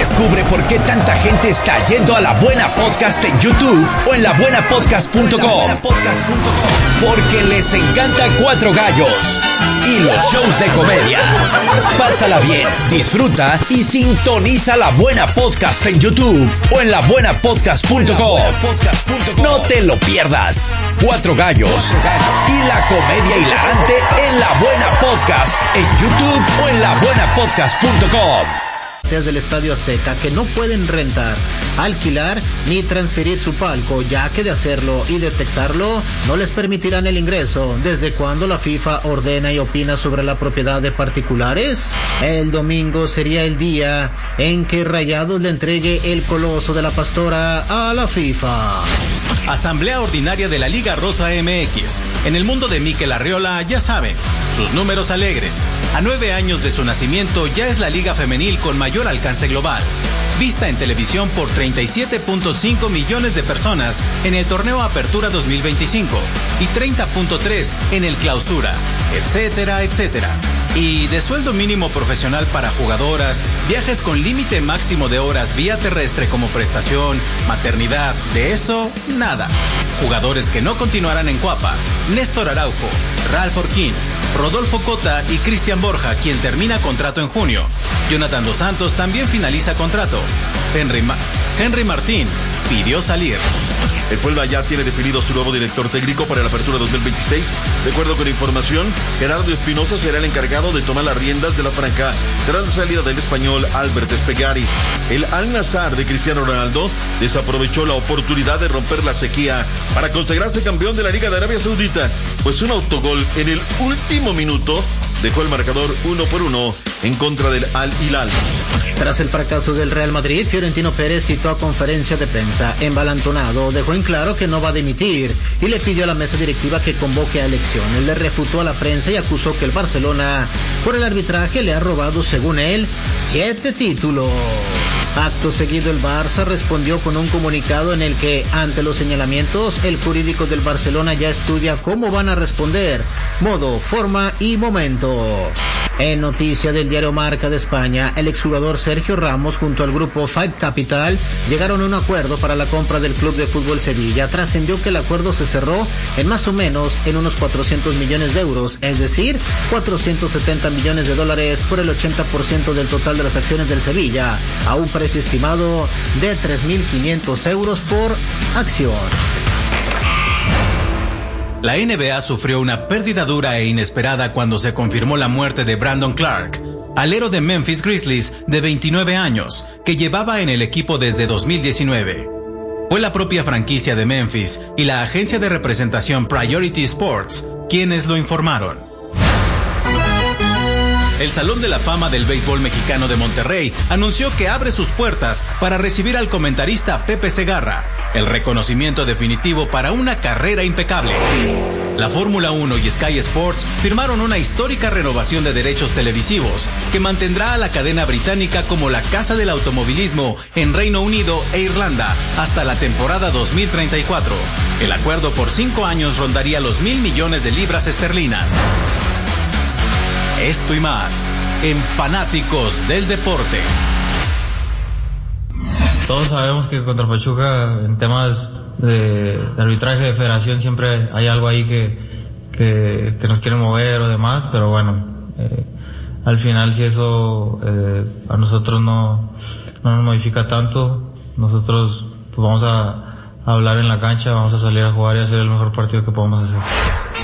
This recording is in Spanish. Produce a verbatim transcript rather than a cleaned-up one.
Descubre por qué tanta gente está yendo a La Buena Podcast en YouTube o en la buena podcast punto com. Porque les encanta Cuatro Gallos y los shows de comedia. Pásala bien, disfruta y sintoniza La Buena Podcast en YouTube o en la buena podcast punto com. No te lo pierdas. Cuatro Gallos y la comedia hilarante en La Buena Podcast en YouTube o en la buena podcast punto com. Del Estadio Azteca que no pueden rentar, alquilar ni transferir su palco, ya que de hacerlo y detectarlo no les permitirán el ingreso. ¿Desde cuándo la FIFA ordena y opina sobre la propiedad de particulares? El domingo sería el día en que Rayados le entregue el Coloso de la Pastora a la FIFA. Asamblea Ordinaria de la Liga Rosa M X. En el mundo de Mikel Arriola, ya saben, sus números alegres. A nueve años de su nacimiento ya es la liga femenil con mayor alcance global. Vista en televisión por treinta y siete punto cinco millones de personas en el torneo Apertura dos mil veinticinco y treinta punto tres en el Clausura, etcétera, etcétera. Y de sueldo mínimo profesional para jugadoras, viajes con límite máximo de horas vía terrestre como prestación, maternidad, de eso, nada. Jugadores que no continuarán en Cuapa: Néstor Araujo, Ralph Orquín, Rodolfo Cota y Cristian Borja, quien termina contrato en junio. Jonathan Dos Santos también finaliza contrato. Henry, Ma- Henry Martín pidió salir. El Puebla ya tiene definido su nuevo director técnico para la Apertura dos mil veintiséis. De acuerdo con información, Gerardo Espinosa será el encargado de tomar las riendas de la franja tras la salida del español Albert Espegari. El Al-Nassr de Cristiano Ronaldo desaprovechó la oportunidad de romper la sequía para consagrarse campeón de la Liga de Arabia Saudita, pues un autogol en el último minuto dejó el marcador uno por uno en contra del Al-Hilal. Tras el fracaso del Real Madrid, Fiorentino Pérez citó a conferencia de prensa. Envalentonado, dejó en claro que no va a dimitir y le pidió a la mesa directiva que convoque a elecciones. Le refutó a la prensa y acusó que el Barcelona, por el arbitraje, le ha robado, según él, siete títulos. Acto seguido, el Barça respondió con un comunicado en el que, ante los señalamientos, el jurídico del Barcelona ya estudia cómo van a responder, modo, forma y momento. En noticia del diario Marca de España, el exjugador Sergio Ramos junto al grupo Five Capital llegaron a un acuerdo para la compra del Club de Fútbol Sevilla. Trascendió que el acuerdo se cerró en más o menos en unos cuatrocientos millones de euros, es decir, cuatrocientos setenta millones de dólares por el ochenta por ciento del total de las acciones del Sevilla, a un precio estimado de tres mil quinientos euros por acción. La N B A sufrió una pérdida dura e inesperada cuando se confirmó la muerte de Brandon Clark, alero de Memphis Grizzlies de veintinueve años, que llevaba en el equipo desde dos mil diecinueve. Fue la propia franquicia de Memphis y la agencia de representación Priority Sports quienes lo informaron. El Salón de la Fama del Béisbol Mexicano de Monterrey anunció que abre sus puertas para recibir al comentarista Pepe Segarra, el reconocimiento definitivo para una carrera impecable. La Fórmula uno y Sky Sports firmaron una histórica renovación de derechos televisivos que mantendrá a la cadena británica como la casa del automovilismo en Reino Unido e Irlanda hasta la temporada dos mil treinta y cuatro. El acuerdo por cinco años rondaría los mil millones de libras esterlinas. Esto y más en Fanáticos del Deporte. Todos sabemos que contra Pachuca, en temas de, de arbitraje de federación, siempre hay algo ahí que, que, que nos quieren mover o demás, pero bueno, eh, al final si eso eh, a nosotros no, no nos modifica tanto, nosotros pues vamos a, a hablar en la cancha, vamos a salir a jugar y hacer el mejor partido que podamos hacer.